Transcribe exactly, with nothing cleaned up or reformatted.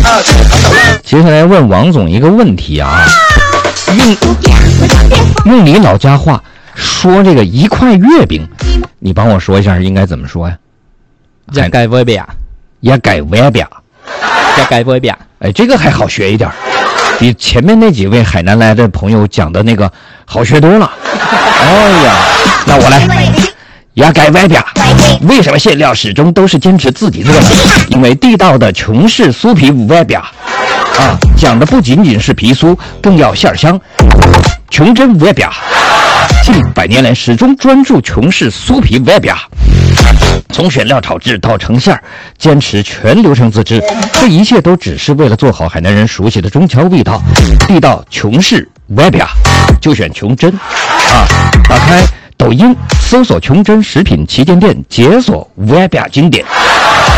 接下来问王总一个问题啊，用用你老家话说这个一块月饼，你帮我说一下应该怎么说呀？ 一計月餅， 一計月餅， 一計月餅。 哎，這個還好學一點，比前面那幾位海南來的朋友講的那個好學多了。哎呀，那我來，一計月餅。為什麼謝料始終都是堅持自己做呢？因為地道的瓊式酥皮月餅啊，講的不僅僅是皮酥，更要餡香。瓊真月餅近百年來始終專注瓊式酥皮月餅，從選料炒製到成餡，堅持全流程自制，這一切都只是為了做好海南人熟悉的中橋味道。地道瓊式月餅就選瓊真啊！打開抖音搜索瓊真食品旗艦店，解鎖月餅經典。